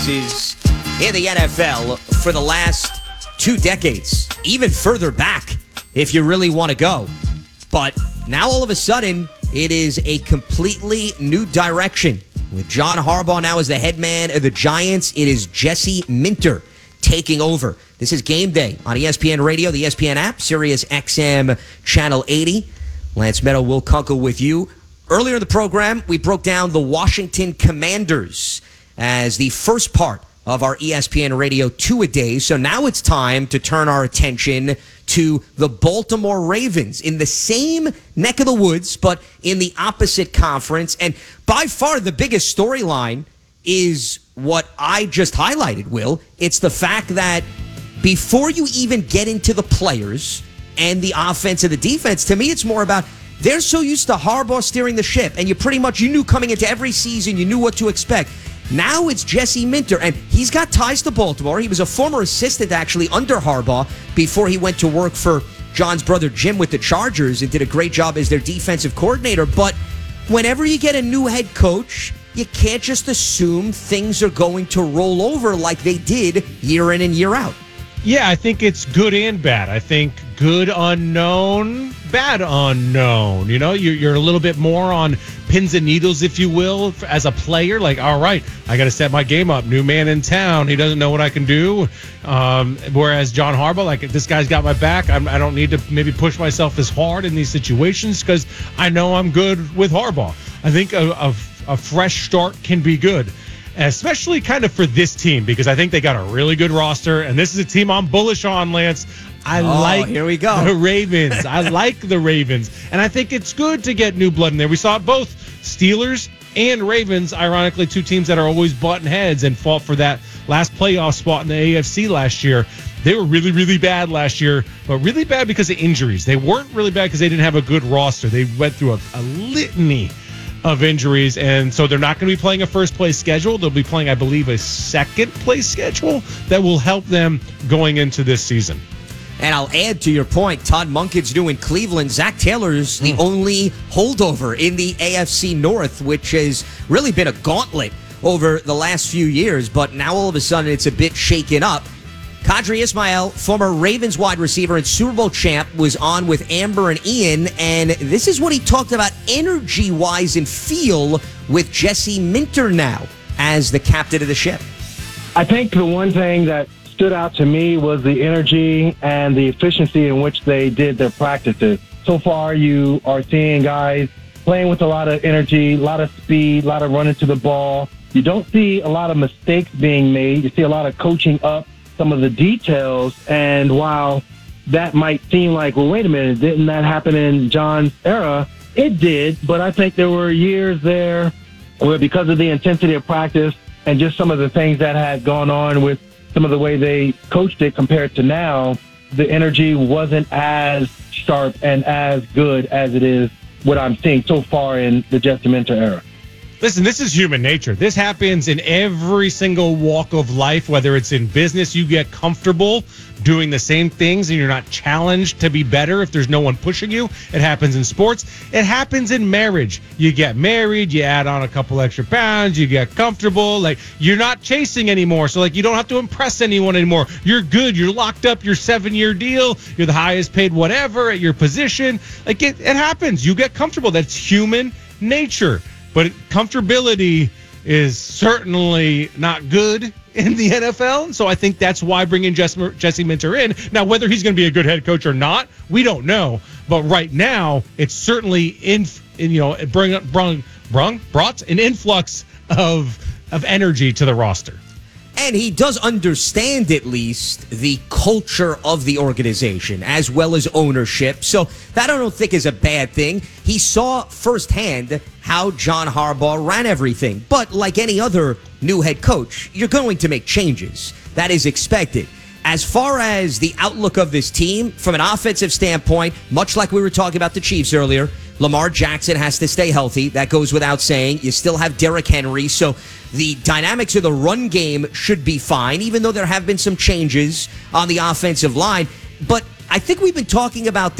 Is in the NFL for the last 2 decades, even further back if you really want to go. But now all of a sudden, it is a completely new direction. With John Harbaugh now as the head man of the Giants, it is Jesse Minter taking over. This is Game Day on ESPN Radio, the ESPN app, Sirius XM Channel 80. Lance Meadow, Will Kunkel with you. Earlier in the program, we broke down the Washington Commanders as the first part of our ESPN Radio 2-a-day. So now it's time to turn our attention to the Baltimore Ravens in the same neck of the woods, but in the opposite conference. And by far the biggest storyline is what I just highlighted, Will. It's the fact that before you even get into the players and the offense and the defense, to me it's more about they're so used to Harbaugh steering the ship, and you knew coming into every season, you knew what to expect. Now it's Jesse Minter, and he's got ties to Baltimore. He was a former assistant, actually, under Harbaugh before he went to work for John's brother Jim with the Chargers and did a great job as their defensive coordinator. But whenever you get a new head coach, you can't just assume things are going to roll over like they did year in and year out. Yeah, I think it's good and bad. I think good unknown, bad unknown. You know, you're a little bit more on pins and needles, if you will, as a player. Like, all right, I got to set my game up. New man in town. He doesn't know what I can do. Whereas John Harbaugh, like, this guy's got my back. I don't need to maybe push myself as hard in these situations because I know I'm good with Harbaugh. I think a fresh start can be good. Especially kind of for this team, because I think they got a really good roster, and this is a team I'm bullish on, Lance. Here we go. The Ravens. I like the Ravens, and I think it's good to get new blood in there. We saw both Steelers and Ravens, ironically, two teams that are always butting heads and fought for that last playoff spot in the AFC last year. They were really, really bad last year, but really bad because of injuries. They weren't really bad because they didn't have a good roster. They went through a litany of injuries, and so they're not going to be playing a first-place schedule. They'll be playing, I believe, a second-place schedule that will help them going into this season. And I'll add to your point, Todd Monken's new in Cleveland. Zach Taylor's the only holdover in the AFC North, which has really been a gauntlet over the last few years, but now all of a sudden it's a bit shaken up. Qadry Ismail, former Ravens wide receiver and Super Bowl champ, was on with Amber and Ian, and this is what he talked about energy-wise and feel with Jesse Minter now as the captain of the ship. I think the one thing that stood out to me was the energy and the efficiency in which they did their practices. So far, you are seeing guys playing with a lot of energy, a lot of speed, a lot of running to the ball. You don't see a lot of mistakes being made. You see a lot of coaching up some of the details, and while that might seem like, well, wait a minute, didn't that happen in John's era? It did, but I think there were years there where, because of the intensity of practice and just some of the things that had gone on with some of the way they coached it compared to now, the energy wasn't as sharp and as good as it is what I'm seeing so far in the Jesse Minter era. Listen, this is human nature. This happens in every single walk of life, whether it's in business, you get comfortable doing the same things and you're not challenged to be better if there's no one pushing you. It happens in sports. It happens in marriage. You get married, you add on a couple extra pounds, you get comfortable. Like, you're not chasing anymore. So, like, you don't have to impress anyone anymore. You're good. You're locked up your 7-year deal. You're the highest paid whatever at your position. Like, it happens. You get comfortable. That's human nature. But comfortability is certainly not good in the NFL. So I think that's why bringing Jesse Minter in. Now, whether he's going to be a good head coach or not, we don't know. But right now, it's certainly brought an influx of energy to the roster. And he does understand, at least, the culture of the organization as well as ownership. So that I don't think is a bad thing. He saw firsthand how John Harbaugh ran everything. But like any other new head coach, you're going to make changes. That is expected. As far as the outlook of this team, from an offensive standpoint, much like we were talking about the Chiefs earlier, Lamar Jackson has to stay healthy. That goes without saying. You still have Derrick Henry. So the dynamics of the run game should be fine, even though there have been some changes on the offensive line. But I think we've been talking about